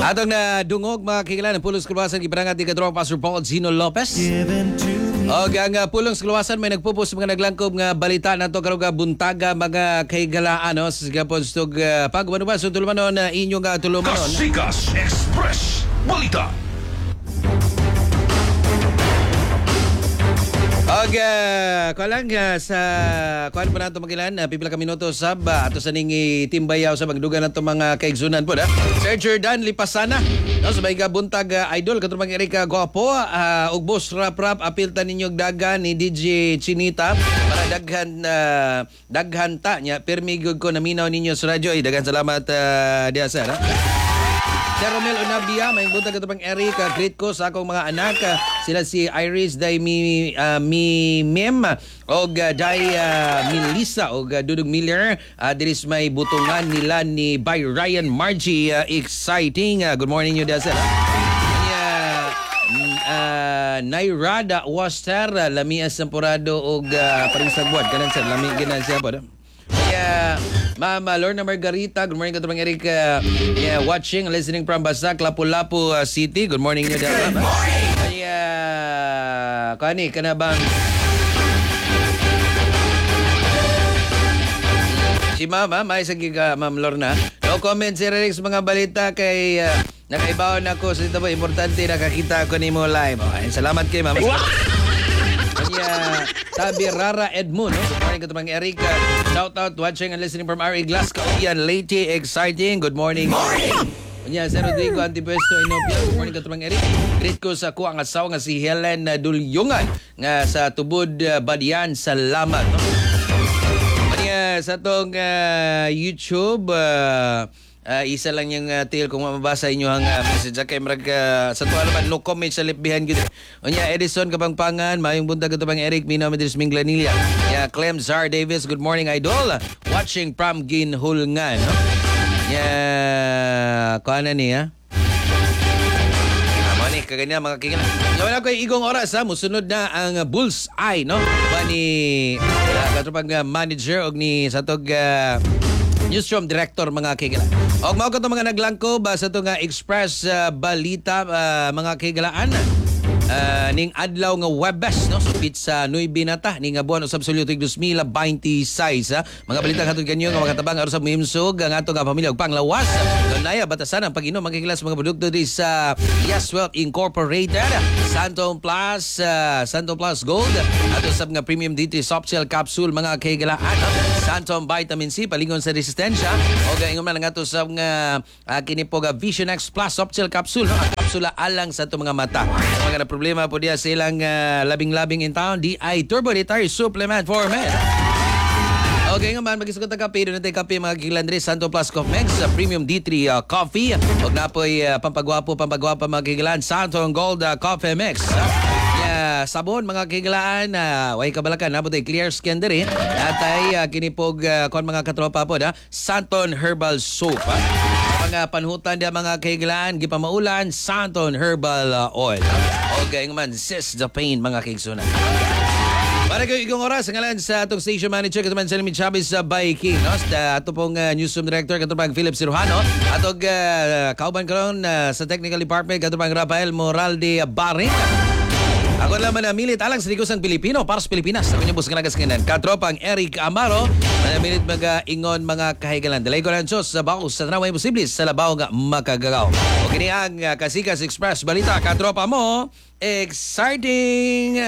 Atong na dungog mga kikilan ng Pulong Skulawasan gipanangat ni Kadrong Pastor Paul Zino Lopez. O ang Pulong Skulawasan may nagpupos mga naglangkob nga balita nato karong buntaga mga kaigalaan no sa gapon stog pagmanuban sa tulumanon na inyong tulumanon. Kasikas Express Balita. Og kualang sa kuan pa nato magilan pipila ka minuto sab ato sa ning timbayaw sa magdugan nato mga kaigsunan po da. Sir Jordan Lipasana no sa may buntag idol katong Erika Guapo ug boss rap apil ta ninyo dagan ni DJ Chinita para daghan ta nya permi gyud ko naminaw ninyo sa radyo daghan salamat diya sir. Sir Romel Unabia, may buntag katong Eric, greet ko sa akong mga anak. Sila si Iris, Day Mem, o Day Melissa, o Dudug Miller. Diris may butungan nila ni by Ryan Margie. Exciting. Good morning you, sir. Nairada Waster, Lami Sampurado, o Parisagwad. Kanan sir, Lami Ginan siya po. Mama Lorna Margarita, good morning katong Eric. Watching, listening from Basak, Lapu-Lapu City. Good morning niyo dahil. Kani, kanabang si Mama, may sagiga Ma'am Lorna. No comment si Eric sa mga balita kay nakaibaon ako sa ito po. Importante nakakita ko ni mo live. Salamat kay Mama. Sabi Rara Edmund, no? Good morning katong Eric. Shout out watching and listening from R.A. Glasgow. Yan, Lady, exciting. Good morning. Unya, Sir Rodrigo Antipuesto Inopia. Good morning katong Eric. Greet ko sa ko ang asawa nga si Helen Dulyungan nga sa Tubod Badian. Salamat. No? Unya, sa tong YouTube, isa lang yung tail kung mabasa inyo ang message kay marag sa tuwa naman no comment sa lipihan gud. Unya Edison Kapangpangan, mayong buntag katong Eric Mina Medris Minglanilla. Clem Zar Davis, good morning idol. Watching from Ginhulngan. No? Kuana niya. Mani kaganya mga kikilan. Wala ko igong oras ha, musunod na ang Bull's Eye no. Bani katong manager og ni satog Newsroom Director mga kikilaan. O mao katong mga naglangkob sa itong Express Balita mga kikilaan. Ning adlaw nga Webes no supit sa Nueve Nata ning buwan usab Sulyo 2026 mga balita katong kanyo nga makatabang aron sa muhimsog ang atong pamilya ug panglawas dunaya batasan ang pag-inom mga kikilas mga produkto di sa Yes Wealth Incorporated, Santon Plus Gold ato sab nga premium DT soft gel capsule mga kikilaan, Santon Vitamin C palingon sa resistensya o ingon man nga ato sab nga kini po Vision X Plus soft gel capsule no kapsula alang sa ato mga mata mga na problema po diya silang labing-labing in town DI Turbo Dietary Supplement for Men. Okay nga man, mag-isukot ang kape. Doon natin kape mga kikilandre, Santo Plus Coffee Mix, Premium D3 Coffee. Huwag na po'y pampagwapo mga kikilan, Santo Gold Coffee Mix. Sabon mga kikilaan, way kabalakan, nabot ay clear skin diri. At ay kinipog kon mga katropa po, Santon Herbal Soap. Mga panhutan dia mga kikilaan, gipamaulan, Santon Herbal Oil. Okay nga man, sis the pain mga kiksunan. Para kayo igong oras, ang ngalan sa atong station manager, katuman sa Limit Chavez sa Biking, no? Sa ato pong newsroom director, katupang Philip Cirujano, atong kauban karon sa technical department, katupang Rafael Moralde Baring. Ako naman milit alang sa Ligosang Pilipino para sa Pilipinas. Ako niyo bus nga nagaskinan. Katropang Eric Amaro, milit mag-ingon mga kahigalan. Dalay ko lang sa baos sa tanaw ay posible sa labaw nga makagagaw. O kini ang Kasikas Express Balita, katropa mo, exciting!